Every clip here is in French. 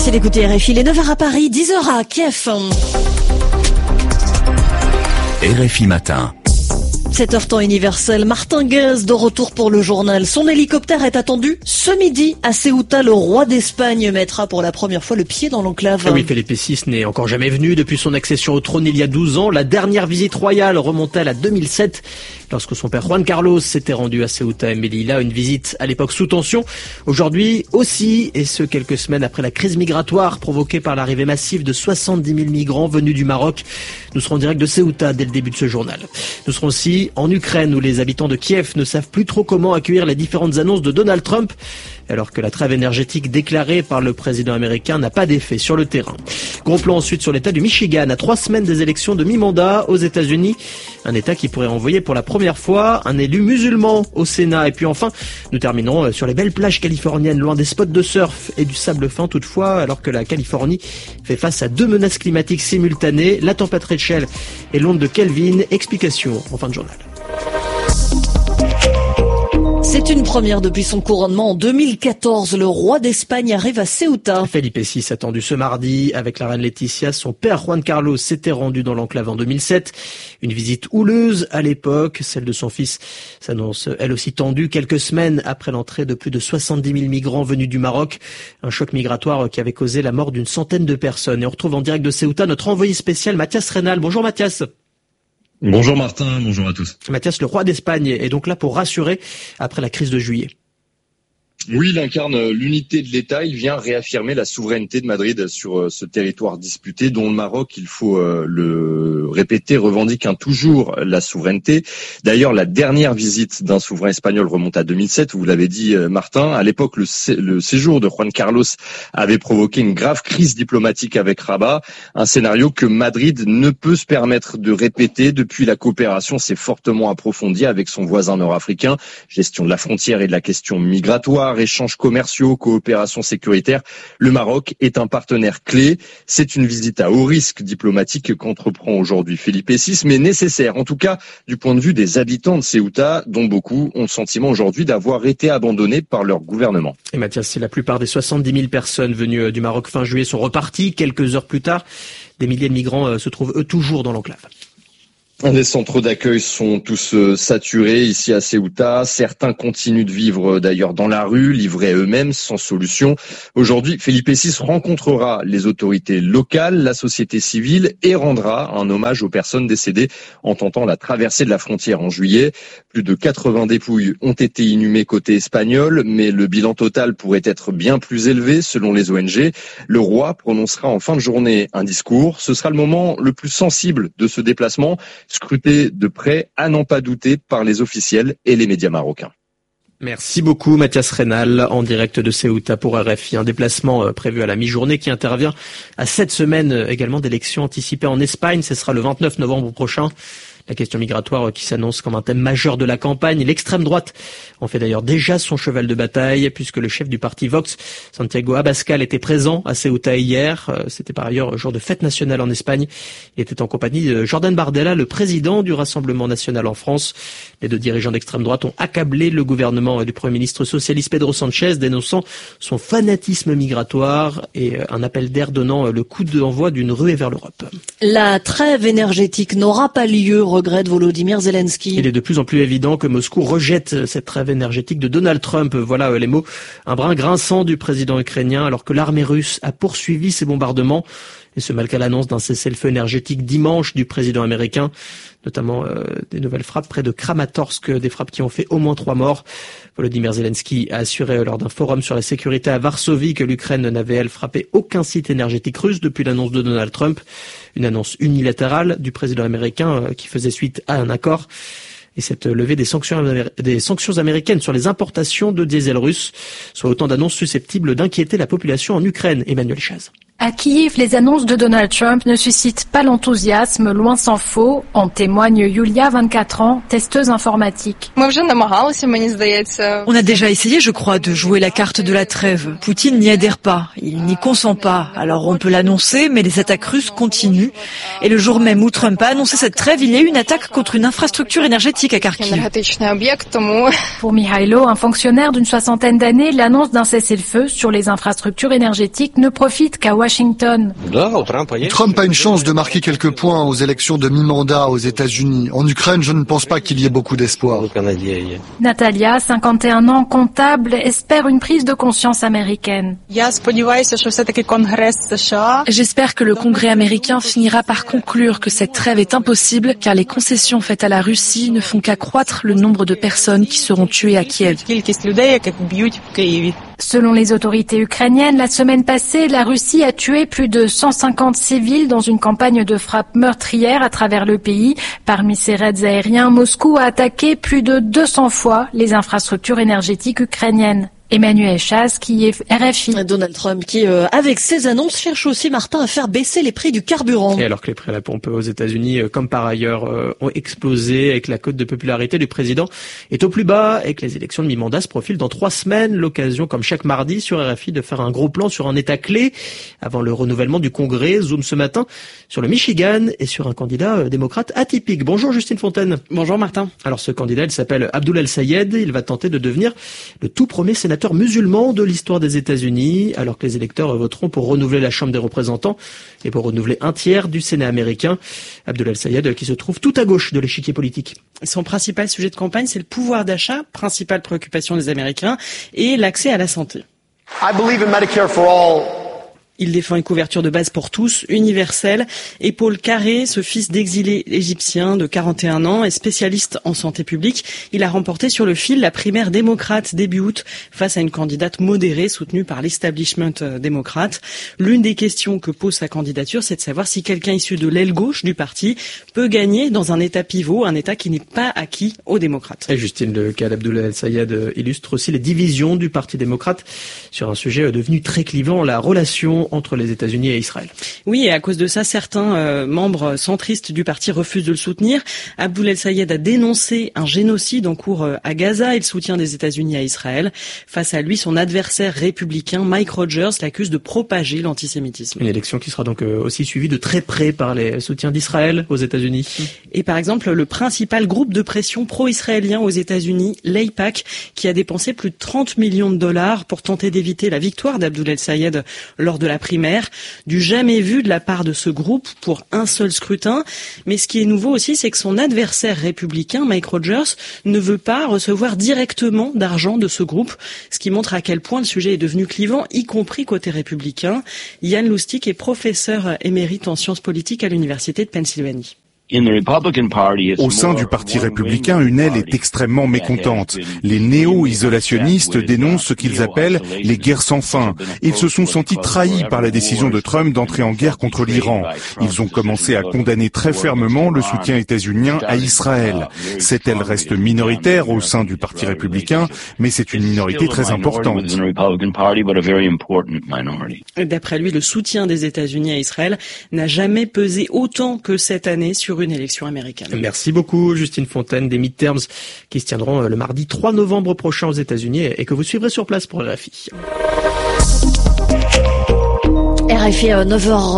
Merci d'écouter RFI. Les 9h à Paris, 10h à Kiev. RFI Matin. 7h temps universel, Martin Guez de retour pour le journal. Son hélicoptère est attendu ce midi à Ceuta. Le roi d'Espagne mettra pour la première fois le pied dans l'enclave. Oui, Felipe VI n'est encore jamais venu depuis son accession au trône il y a 12 ans. La dernière visite royale remontait à 2007, lorsque son père Juan Carlos s'était rendu à Ceuta et Melilla. Une visite à l'époque sous tension. Aujourd'hui aussi, et ce quelques semaines après la crise migratoire provoquée par l'arrivée massive de 70 000 migrants venus du Maroc. Nous serons en direct de Ceuta dès le début de ce journal. Nous serons aussi en Ukraine, où les habitants de Kiev ne savent plus trop comment accueillir les différentes annonces de Donald Trump, alors que la trêve énergétique déclarée par le président américain n'a pas d'effet sur le terrain. Gros plan ensuite sur l'état du Michigan, à 3 semaines des élections de mi-mandat aux États-Unis. Un état qui pourrait envoyer pour la première fois un élu musulman au Sénat. Et puis enfin, nous terminerons sur les belles plages californiennes, loin des spots de surf et du sable fin toutefois, alors que la Californie fait face à 2 menaces climatiques simultanées, la tempête Rachel et l'onde de Kelvin. Explication en fin de journal. C'est une première depuis son couronnement en 2014. Le roi d'Espagne arrive à Ceuta. Felipe VI attendu ce mardi avec la reine Laetitia. Son père Juan Carlos s'était rendu dans l'enclave en 2007. Une visite houleuse à l'époque. Celle de son fils s'annonce elle aussi tendue quelques semaines après l'entrée de plus de 70 000 migrants venus du Maroc. Un choc migratoire qui avait causé la mort d'une centaine de personnes. Et on retrouve en direct de Ceuta notre envoyé spécial Mathias Reynal. Bonjour Mathias. Bonjour Martin, bonjour à tous. Mathias, le roi d'Espagne est donc là pour rassurer après la crise de juillet. Oui, il incarne l'unité de l'État. Il vient réaffirmer la souveraineté de Madrid sur ce territoire disputé dont le Maroc, il faut le répéter, revendique toujours la souveraineté. D'ailleurs, la dernière visite d'un souverain espagnol remonte à 2007. Vous l'avez dit, Martin. À l'époque, le séjour de Juan Carlos avait provoqué une grave crise diplomatique avec Rabat. Un scénario que Madrid ne peut se permettre de répéter. Depuis, la coopération s'est fortement approfondie avec son voisin nord-africain. Gestion de la frontière et de la question migratoire, échanges commerciaux, coopération sécuritaire. Le Maroc est un partenaire clé. C'est une visite à haut risque diplomatique qu'entreprend aujourd'hui Felipe VI, mais nécessaire, en tout cas du point de vue des habitants de Ceuta, dont beaucoup ont le sentiment aujourd'hui d'avoir été abandonnés par leur gouvernement. Et Mathias, si la plupart des 70 000 personnes venues du Maroc fin juillet sont reparties, quelques heures plus tard, des milliers de migrants se trouvent eux toujours dans l'enclave. Les centres d'accueil sont tous saturés ici à Ceuta. Certains continuent de vivre d'ailleurs dans la rue, livrés eux-mêmes, sans solution. Aujourd'hui, Felipe VI rencontrera les autorités locales, la société civile et rendra un hommage aux personnes décédées en tentant la traversée de la frontière en juillet. Plus de 80 dépouilles ont été inhumées côté espagnol, mais le bilan total pourrait être bien plus élevé selon les ONG. Le roi prononcera en fin de journée un discours. Ce sera le moment le plus sensible de ce déplacement, scruté de près, à n'en pas douter, par les officiels et les médias marocains. Merci beaucoup Mathias Reynal, en direct de Ceuta pour RFI. Un déplacement prévu à la mi-journée qui intervient à 7 semaines également d'élections anticipées en Espagne. Ce sera le 29 novembre prochain. La question migratoire qui s'annonce comme un thème majeur de la campagne. L'extrême droite en fait d'ailleurs déjà son cheval de bataille, puisque le chef du parti Vox, Santiago Abascal, était présent à Ceuta hier. C'était par ailleurs jour de fête nationale en Espagne. Il était en compagnie de Jordan Bardella, le président du Rassemblement national en France. Les 2 dirigeants d'extrême droite ont accablé le gouvernement du Premier ministre socialiste Pedro Sánchez, dénonçant son fanatisme migratoire et un appel d'air donnant le coup d'envoi d'une ruée vers l'Europe. La trêve énergétique n'aura pas lieu, regrette Volodymyr Zelensky. Il est de plus en plus évident que Moscou rejette cette trêve énergétique de Donald Trump. Voilà les mots, un brin grinçant du président ukrainien, alors que l'armée russe a poursuivi ses bombardements. Et ce malgré l'annonce d'un cessez-le-feu énergétique dimanche du président américain, notamment des nouvelles frappes près de Kramatorsk, des frappes qui ont fait au moins 3 morts. Volodymyr Zelensky a assuré lors d'un forum sur la sécurité à Varsovie que l'Ukraine n'avait, elle, frappé aucun site énergétique russe depuis l'annonce de Donald Trump. Une annonce unilatérale du président américain qui faisait suite à un accord. Et cette levée des sanctions américaines sur les importations de diesel russe, soit autant d'annonces susceptibles d'inquiéter la population en Ukraine. Emmanuel Chaz. À Kiev, les annonces de Donald Trump ne suscitent pas l'enthousiasme, loin s'en faut. En témoigne Yulia, 24 ans, testeuse informatique. On a déjà essayé, je crois, de jouer la carte de la trêve. Poutine n'y adhère pas, il n'y consent pas. Alors on peut l'annoncer, mais les attaques russes continuent. Et le jour même où Trump a annoncé cette trêve, il y a eu une attaque contre une infrastructure énergétique à Kharkiv. Pour Mihailo, un fonctionnaire d'une 60aine d'années, l'annonce d'un cessez-le-feu sur les infrastructures énergétiques ne profite qu'à Washington. Trump a une chance de marquer quelques points aux élections de mi-mandat aux États-Unis. En Ukraine, je ne pense pas qu'il y ait beaucoup d'espoir. Natalia, 51 ans, comptable, espère une prise de conscience américaine. J'espère que le Congrès américain finira par conclure que cette trêve est impossible car les concessions faites à la Russie ne font qu'accroître le nombre de personnes qui seront tuées à Kiev. Selon les autorités ukrainiennes, la semaine passée, la Russie a tué plus de 150 civils dans une campagne de frappe meurtrière à travers le pays. Parmi ces raids aériens, Moscou a attaqué plus de 200 fois les infrastructures énergétiques ukrainiennes. Emmanuel Chasse, qui est RFI. Donald Trump qui, avec ses annonces, cherche aussi, Martin, à faire baisser les prix du carburant. Et alors que les prix à la pompe aux États-Unis, comme par ailleurs, ont explosé et que la cote de popularité du président est au plus bas et que les élections de mi-mandat se profilent dans 3 semaines, l'occasion, comme chaque mardi sur RFI, de faire un gros plan sur un État clé avant le renouvellement du Congrès. Zoom ce matin sur le Michigan et sur un candidat démocrate atypique. Bonjour Justine Fontaine. Bonjour Martin. Alors ce candidat, il s'appelle Abdul El-Sayed. Il va tenter de devenir le tout premier sénateur musulman de l'histoire des États-Unis, alors que les électeurs voteront pour renouveler la Chambre des représentants et pour renouveler un tiers du Sénat américain. Abdul El-Sayed qui se trouve tout à gauche de l'échiquier politique. Son principal sujet de campagne, c'est le pouvoir d'achat, principale préoccupation des Américains, et l'accès à la santé. I believe in Medicare for all. Il défend une couverture de base pour tous, universelle. Et Paul Carré, ce fils d'exilé égyptien de 41 ans, est spécialiste en santé publique. Il a remporté sur le fil la primaire démocrate début août face à une candidate modérée soutenue par l'establishment démocrate. L'une des questions que pose sa candidature, c'est de savoir si quelqu'un issu de l'aile gauche du parti peut gagner dans un État pivot, un État qui n'est pas acquis aux démocrates. Et Justine, le cas d'Abdul El-Sayed illustre aussi les divisions du Parti démocrate sur un sujet devenu très clivant, la relation entre les États-Unis et Israël. Oui, et à cause de ça, certains membres centristes du parti refusent de le soutenir. Abdul El-Sayed a dénoncé un génocide en cours à Gaza et le soutien des États-Unis à Israël. Face à lui, son adversaire républicain, Mike Rogers, l'accuse de propager l'antisémitisme. Une élection qui sera donc aussi suivie de très près par les soutiens d'Israël aux États-Unis. Et par exemple, le principal groupe de pression pro-israélien aux États-Unis, l'AIPAC, qui a dépensé plus de 30 millions de dollars pour tenter d'éviter la victoire d'Abdul El-Sayed lors de la primaire, du jamais vu de la part de ce groupe pour un seul scrutin. Mais ce qui est nouveau aussi, c'est que son adversaire républicain, Mike Rogers, ne veut pas recevoir directement d'argent de ce groupe, ce qui montre à quel point le sujet est devenu clivant, y compris côté républicain. Yann Lustig est professeur émérite en sciences politiques à l'Université de Pennsylvanie. Au sein du Parti républicain, une aile est extrêmement mécontente. Les néo-isolationnistes dénoncent ce qu'ils appellent les guerres sans fin. Ils se sont sentis trahis par la décision de Trump d'entrer en guerre contre l'Iran. Ils ont commencé à condamner très fermement le soutien états-unien à Israël. Cette aile reste minoritaire au sein du Parti républicain, mais c'est une minorité très importante. D'après lui, le soutien des États-Unis à Israël n'a jamais pesé autant que cette année sur une élection américaine. Merci beaucoup Justine Fontaine, des midterms qui se tiendront le mardi 3 novembre prochain aux États-Unis et que vous suivrez sur place pour RFI. RFI à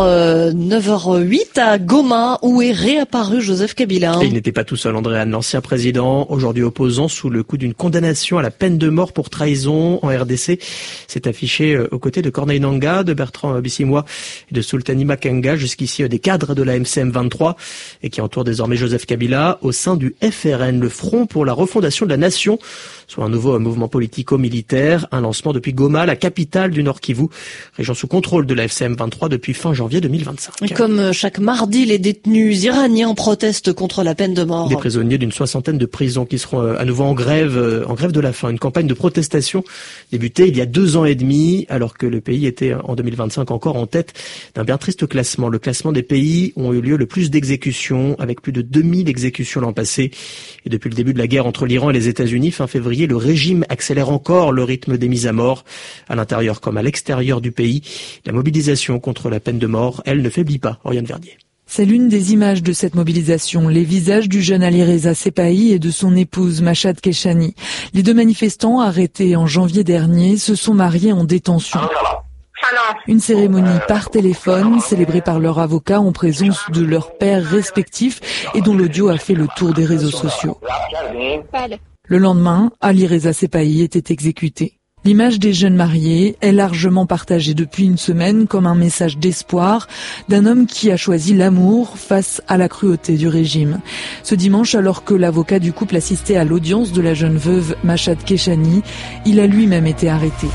9h08 à Goma où est réapparu Joseph Kabila. Et il n'était pas tout seul, Andréane, l'ancien président, aujourd'hui opposant sous le coup d'une condamnation à la peine de mort pour trahison en RDC, s'est affiché aux côtés de Corneille Nangaa, de Bertrand Bisimwa et de Sultani Makenga, jusqu'ici des cadres de la MCM 23 et qui entourent désormais Joseph Kabila au sein du FRN, le Front pour la refondation de la nation, soit un nouveau mouvement politico-militaire, un lancement depuis Goma, la capitale du Nord Kivu, région sous contrôle de la FCM 23 depuis fin janvier 2025. Comme chaque mardi, les détenus iraniens protestent contre la peine de mort. Des prisonniers d'une 60aine de prisons qui seront à nouveau en grève de la faim. Une campagne de protestation débutée il y a 2 ans et demi, alors que le pays était en 2025 encore en tête d'un bien triste classement. Le classement des pays où ont eu lieu le plus d'exécutions, avec plus de 2000 exécutions l'an passé. Et depuis le début de la guerre entre l'Iran et les États-Unis, fin février, le régime accélère encore le rythme des mises à mort, à l'intérieur comme à l'extérieur du pays. La mobilisation mobilisation contre la peine de mort, elle ne faiblit pas. Oriane Verdier. C'est l'une des images de cette mobilisation, les visages du jeune Alireza Sepahi et de son épouse Machad Keshani. Les deux manifestants, arrêtés en janvier dernier, se sont mariés en détention. Une cérémonie par téléphone, célébrée par leur avocat en présence de leurs pères respectifs et dont l'audio a fait le tour des réseaux sociaux. Le lendemain, Alireza Sepahi était exécuté. L'image des jeunes mariés est largement partagée depuis une semaine comme un message d'espoir d'un homme qui a choisi l'amour face à la cruauté du régime. Ce dimanche, alors que l'avocat du couple assistait à l'audience de la jeune veuve Machad Keshani, il a lui-même été arrêté.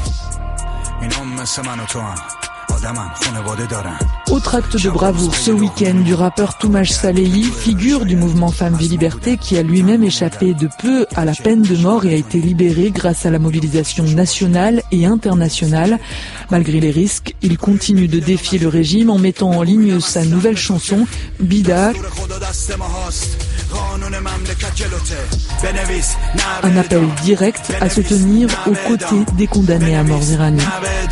Autre acte de bravoure ce week-end du rappeur Toumash Salehi, figure du mouvement Femmes Vie Liberté qui a lui-même échappé de peu à la peine de mort et a été libéré grâce à la mobilisation nationale et internationale. Malgré les risques, il continue de défier le régime en mettant en ligne sa nouvelle chanson Bida. Un appel direct à se tenir aux côtés des condamnés à mort iraniens.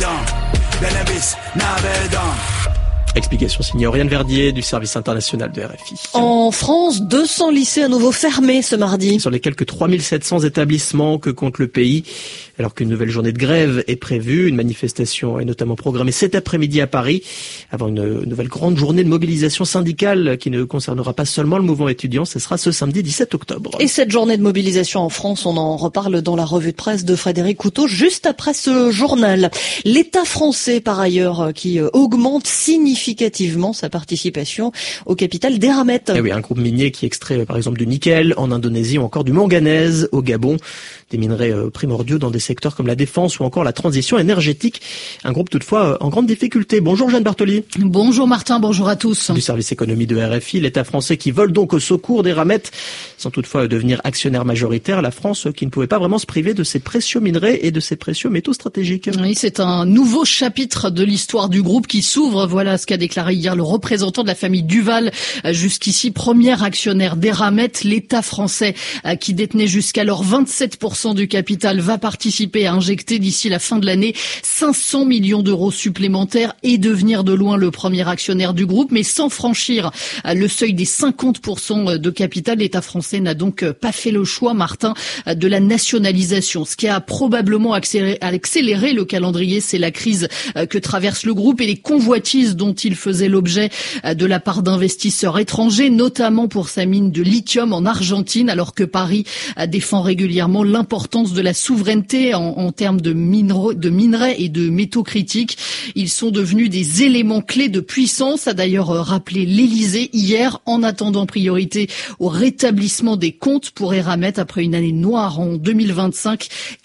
Explication signée Oriane Verdier du service international de RFI. En France, 200 lycées à nouveau fermés ce mardi. Sur les quelques 3700 établissements que compte le pays, alors qu'une nouvelle journée de grève est prévue, une manifestation est notamment programmée cet après-midi à Paris, avant une nouvelle grande journée de mobilisation syndicale qui ne concernera pas seulement le mouvement étudiant, ce sera ce samedi 17 octobre. Et cette journée de mobilisation en France, on en reparle dans la revue de presse de Frédéric Couteau, juste après ce journal. L'État français, par ailleurs, qui augmente significativement sa participation au capital d'Eramet. Eh oui, un groupe minier qui extrait par exemple du nickel en Indonésie ou encore du manganèse au Gabon, des minerais primordiaux dans des secteurs comme la défense ou encore la transition énergétique. Un groupe toutefois en grande difficulté. Bonjour Jeanne Bartoli. Bonjour Martin, bonjour à tous. Du service économie de RFI, l'État français qui vole donc au secours d'Eramet sans toutefois devenir actionnaire majoritaire. La France qui ne pouvait pas vraiment se priver de ses précieux minerais et de ses précieux métaux stratégiques. Oui, c'est un nouveau chapitre de l'histoire du groupe qui s'ouvre. Voilà ce qu'a déclaré hier le représentant de la famille Duval, jusqu'ici premier actionnaire d'Eramet. L'État français qui détenait jusqu'alors 27% du capital va participer à injecter d'ici la fin de l'année 500 millions d'euros supplémentaires et devenir de loin le premier actionnaire du groupe, mais sans franchir le seuil des 50% de capital. L'État français n'a donc pas fait le choix, Martin, de la nationalisation. Ce qui a probablement accéléré le calendrier, c'est la crise que traverse le groupe et les convoitises dont il faisait l'objet de la part d'investisseurs étrangers, notamment pour sa mine de lithium en Argentine, alors que Paris défend régulièrement l'importance de la souveraineté en termes de minerais et de métaux critiques. Ils sont devenus des éléments clés de puissance, a d'ailleurs rappelé l'Élysée hier, en attendant priorité au rétablissement des comptes pour Eramet après une année noire en 2025.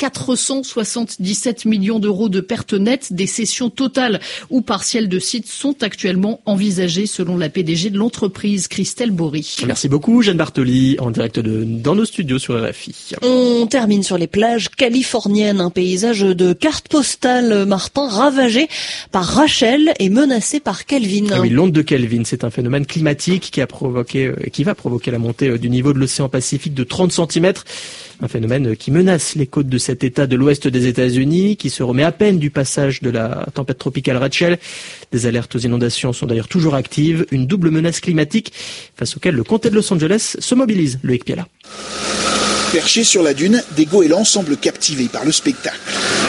477 millions d'euros de pertes nettes, des cessions totales ou partielles de sites sont actuellement envisagées selon la PDG de l'entreprise, Christelle Bory. Merci beaucoup Jeanne Bartoli, en direct dans nos studios sur RFI. On termine sur les plages californiennes, un paysage de cartes postales, Martin, ravagé par Rachel et menacé par Kelvin. Ah oui, l'onde de Kelvin, c'est un phénomène climatique qui va provoquer la montée du niveau de l'océan Pacifique de 30 cm. Un phénomène qui menace les côtes de cet État de l'ouest des États-Unis, qui se remet à peine du passage de la tempête tropicale Rachel. Des alertes aux inondations sont d'ailleurs toujours actives. Une double menace climatique face auquel le comté de Los Angeles se mobilise. Loïc Piala. Perchés sur la dune, des goélands semblent captivés par le spectacle.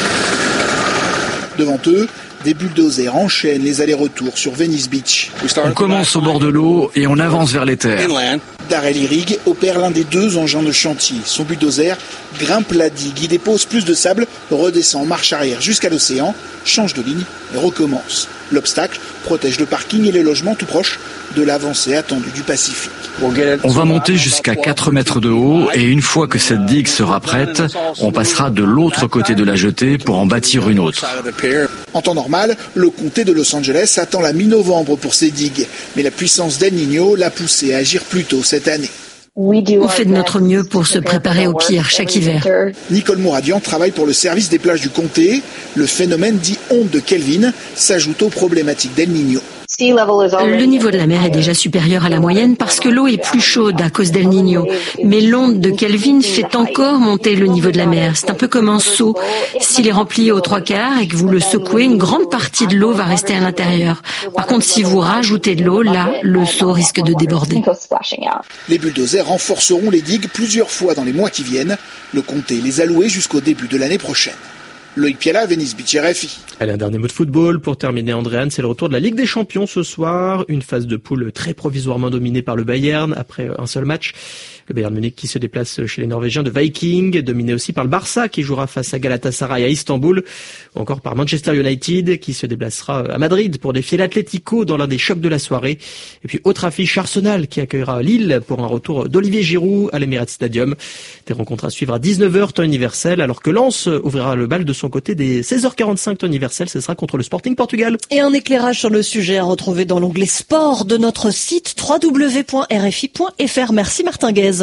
Devant eux, des bulldozers enchaînent les allers-retours sur Venice Beach. On commence au bord de l'eau et on avance vers les terres. Darrell Irrig opère l'un des deux engins de chantier. Son bulldozer grimpe la digue, y dépose plus de sable, redescend en marche arrière jusqu'à l'océan, change de ligne et recommence. L'obstacle protège le parking et les logements tout proches de l'avancée attendue du Pacifique. On va monter jusqu'à 4 mètres de haut et une fois que cette digue sera prête, on passera de l'autre côté de la jetée pour en bâtir une autre. En temps normal, le comté de Los Angeles attend la mi-novembre pour ses digues, mais la puissance d'El Niño l'a poussé à agir plus tôt cette année. On fait de notre mieux pour se préparer au pire chaque hiver. Nicole Mouradian travaille pour le service des plages du comté. Le phénomène dit onde de Kelvin s'ajoute aux problématiques d'El Niño. Le niveau de la mer est déjà supérieur à la moyenne parce que l'eau est plus chaude à cause d'El Niño. Mais l'onde de Kelvin fait encore monter le niveau de la mer. C'est un peu comme un seau. S'il est rempli aux 3/4 et que vous le secouez, une grande partie de l'eau va rester à l'intérieur. Par contre, si vous rajoutez de l'eau, là, le seau risque de déborder. Les bulldozers renforceront les digues plusieurs fois dans les mois qui viennent. Le comté les a loués jusqu'au début de l'année prochaine. Loïc Piala, Venice Beach, RFI. Allez, un dernier mot de football pour terminer, Andréane. C'est le retour de la Ligue des Champions ce soir. Une phase de poule très provisoirement dominée par le Bayern après un seul match. Le Bayern Munich qui se déplace chez les Norvégiens de Viking, dominé aussi par le Barça qui jouera face à Galatasaray à Istanbul, ou encore par Manchester United qui se déplacera à Madrid pour défier l'Atlético dans l'un des chocs de la soirée. Et puis autre affiche, Arsenal qui accueillera Lille pour un retour d'Olivier Giroud à l'Emirates Stadium. Des rencontres à suivre à 19h temps universel, alors que Lens ouvrira le bal de son côté dès 16h45 temps universel. Ce sera contre le Sporting Portugal. Et un éclairage sur le sujet à retrouver dans l'onglet sport de notre site www.rfi.fr. Merci Martin Guez.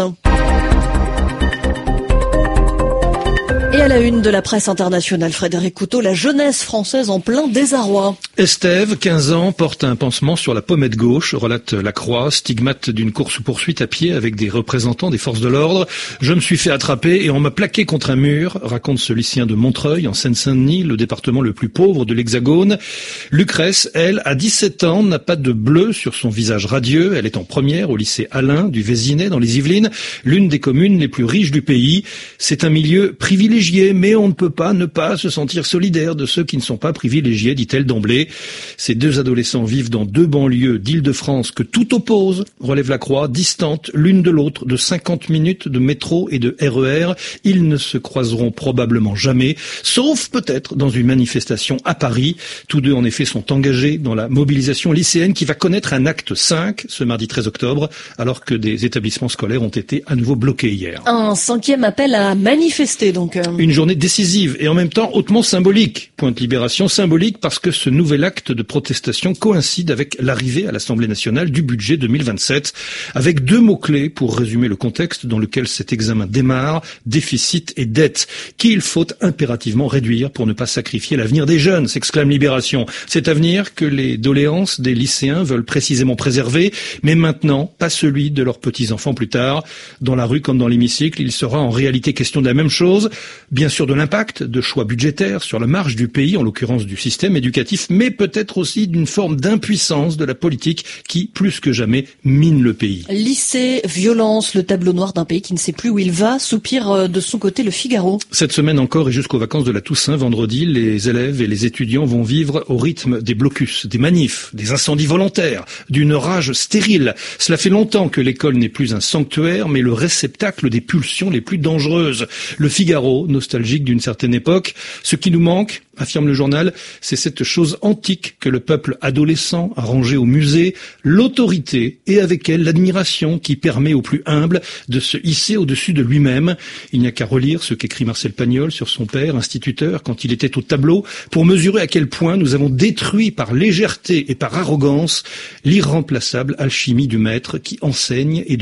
Et à la une de la presse internationale, Frédéric Couteau, la jeunesse française en plein désarroi. Estève, 15 ans, porte un pansement sur la pommette gauche, relate La Croix, stigmate d'une course-poursuite à pied avec des représentants des forces de l'ordre. Je me suis fait attraper et on m'a plaqué contre un mur, raconte ce lycéen de Montreuil, en Seine-Saint-Denis, le département le plus pauvre de l'Hexagone. Lucrèce, elle, à 17 ans, n'a pas de bleu sur son visage radieux. Elle est en première au lycée Alain du Vésinet, dans les Yvelines, l'une des communes les plus riches du pays. C'est un milieu privilégié, mais on ne peut pas ne pas se sentir solidaire de ceux qui ne sont pas privilégiés, dit-elle d'emblée. Ces deux adolescents vivent dans deux banlieues d'Île-de-France que tout oppose, relève La Croix, distantes l'une de l'autre de 50 minutes de métro et de RER. Ils ne se croiseront probablement jamais, sauf peut-être dans une manifestation à Paris. Tous deux, en effet, sont engagés dans la mobilisation lycéenne qui va connaître un acte 5 ce mardi 13 octobre, alors que des établissements scolaires ont été à nouveau bloqués hier. Un 5e appel à manifester, donc. Une journée décisive et en même temps hautement symbolique. Pointe Libération, symbolique parce que ce nouvel acte de protestation coïncide avec l'arrivée à l'Assemblée nationale du budget 2027, avec deux mots-clés pour résumer le contexte dans lequel cet examen démarre, déficit et dette, qu'il faut impérativement réduire pour ne pas sacrifier l'avenir des jeunes, s'exclame Libération. Cet avenir que les doléances des lycéens veulent précisément préserver, mais maintenant, pas celui de leurs petits-enfants plus tard. Dans la rue comme dans l'hémicycle, il sera en réalité question de la même chose. Bien sûr de l'impact de choix budgétaires sur la marge du pays, en l'occurrence du système éducatif, mais peut-être aussi d'une forme d'impuissance de la politique qui, plus que jamais, mine le pays. Lycée, violence, le tableau noir d'un pays qui ne sait plus où il va, soupire de son côté le Figaro. Cette semaine encore et jusqu'aux vacances de la Toussaint, vendredi, les élèves et les étudiants vont vivre au rythme des blocus, des manifs, des incendies volontaires, d'une rage stérile. Cela fait longtemps que l'école n'est plus un sanctuaire, mais le réceptacle des pulsions les plus dangereuses. Le Figaro, nostalgique d'une certaine époque. Ce qui nous manque, affirme le journal, c'est cette chose antique que le peuple adolescent a rangée au musée, l'autorité et avec elle l'admiration qui permet au plus humble de se hisser au-dessus de lui-même. Il n'y a qu'à relire ce qu'écrit Marcel Pagnol sur son père, instituteur, quand il était au tableau, pour mesurer à quel point nous avons détruit par légèreté et par arrogance l'irremplaçable alchimie du maître qui enseigne et